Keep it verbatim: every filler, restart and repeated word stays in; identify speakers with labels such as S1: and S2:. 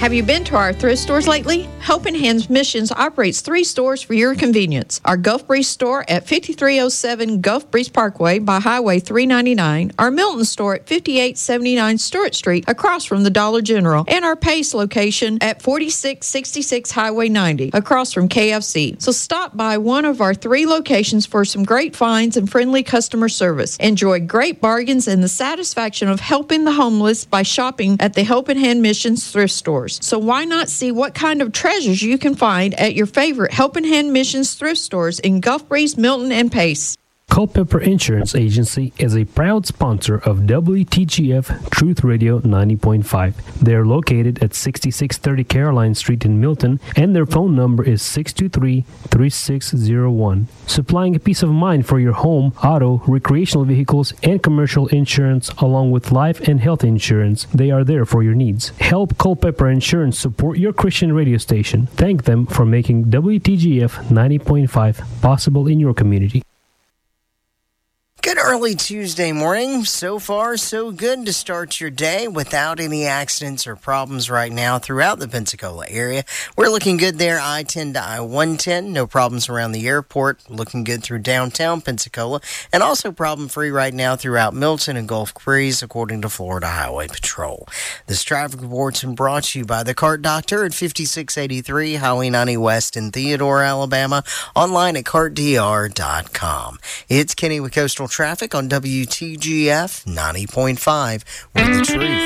S1: Have you been to our thrift stores lately? Helping Hands Missions operates three stores for your convenience. Our Gulf Breeze store at fifty-three oh seven Gulf Breeze Parkway by Highway three ninety-nine, our Milton store at fifty-eight seventy-nine Stewart Street across from the Dollar General, and our Pace location at forty-six sixty-six Highway ninety across from K F C. So stop by one of our three locations for some great finds and friendly customer service. Enjoy great bargains and the satisfaction of helping the homeless by shopping at the Helping Hand Missions thrift stores. So why not see what kind of treasures you can find at your favorite Helping Hand Missions thrift stores in Gulf Breeze, Milton, and Pace.
S2: Culpeper Insurance Agency is a proud sponsor of W T G F Truth Radio ninety point five. They are located at sixty-six thirty Caroline Street in Milton, and their phone number is six two three, three six zero one. Supplying a peace of mind for your home, auto, recreational vehicles, and commercial insurance, along with life and health insurance. They are there for your needs. Help Culpeper Insurance support your Christian radio station. Thank them for making W T G F ninety point five possible in your community.
S3: Good early Tuesday morning. So far, so good to start your day without any accidents or problems right now throughout the Pensacola area. We're looking good there, I ten to I one ten. No problems around the airport. Looking good through downtown Pensacola. And also problem-free right now throughout Milton and Gulf Breeze, according to Florida Highway Patrol. This traffic report's been brought to you by the Cart Doctor at fifty-six eighty-three Highway ninety West in Theodore, Alabama. Online at cart d r dot com. It's Kenny with Coastal Traffic on W T G F ninety point five, where the truth